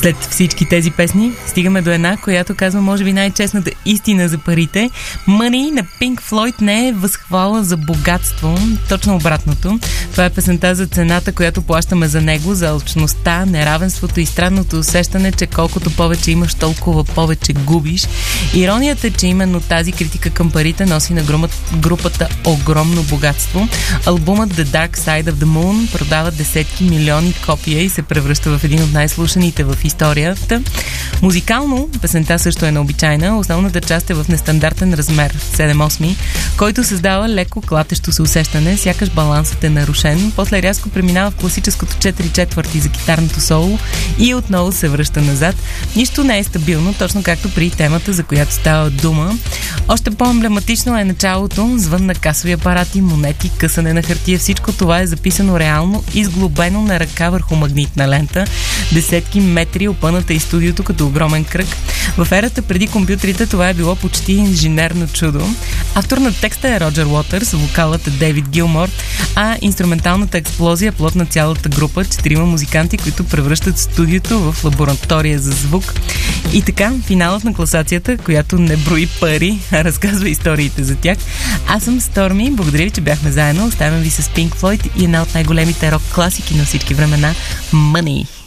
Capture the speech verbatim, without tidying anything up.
След всички тези песни стигаме до една, която казва може би най-честната истина за парите. Money на Pink Floyd не е възхвала за богатство, точно обратното. Това е песента за цената, която плащаме за него, за алчността, неравенството и странното усещане, че колкото повече имаш, толкова повече губиш. Иронията е, че именно тази критика към парите носи на групата огромно богатство. Албумът The Dark Side of the Moon продава десетки милиони копия и се превръща в един от най-слушаните в историята. Музикално песента също е необичайна. Основната част е в нестандартен размер седем осми, който създава леко клатещо се усещане, сякаш балансът е нарушен. После рязко преминава в класическото четири четвърти за китарното соло и отново се връща назад. Нищо не е стабилно, точно както при темата, за която става дума. Още по-емблематично е началото, звън на касови апарати, монети, късане на хартия. Всичко това е записано реално, изглобено на ръка върху магнитна лента. Десетки метри опъната и студиото като огромен кръг. В ерата преди компютрите това е било почти инженерно чудо. Автор на текста е Роджер Уотърс, вокалът е Дейвид Гилмор, а инструменталната експлозия е плод на цялата група, четирима музиканти, които превръщат студиото в лаборатория за звук. И така, финалът на класацията, която не брои пари, а разказва историите за тях. Аз съм Сторми, благодаря ви, че бяхме заедно. Оставям ви с Pink Floyd и една от най-големите рок класики на всички времена – Money.